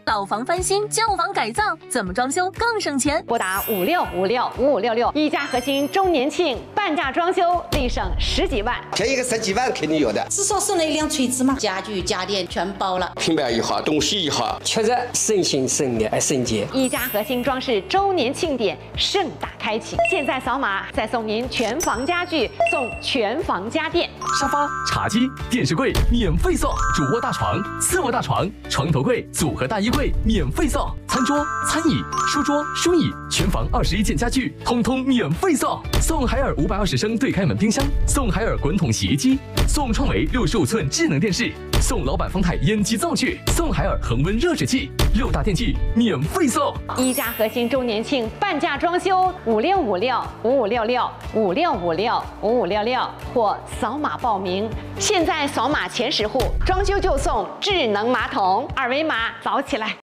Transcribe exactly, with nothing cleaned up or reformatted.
老房翻新，旧房改造，怎么装修更省钱？ 拨打五六五六五五六六，一家核心周年庆半价装修，立省十几万， 便宜个十几万肯定有的， 至少省了一辆锤子嘛，家具家电全包了， 平板一好，东西一好， 确实省心省力省钱。 一家核心装饰周年庆典盛大开启，现在扫码再送您全房家具，送全房家电， 沙发、茶几、电视柜免费送，主卧大床、次卧大床、床头柜组合大衣柜免费送，餐桌、餐椅、书桌、书椅，全房二十一件家具通通免费送，送海尔五百二十升对开门冰箱，送海尔滚筒洗衣机，送创维六十五寸智能电视，送老板丰泰烟机灶具，送海尔恒温热水器，六大电器免费送。 一家核心周年庆半价装修，五六五六五五六六五六五六五五六六或扫码报名。现在扫码前十户装修就送智能马桶，二维码扫起来。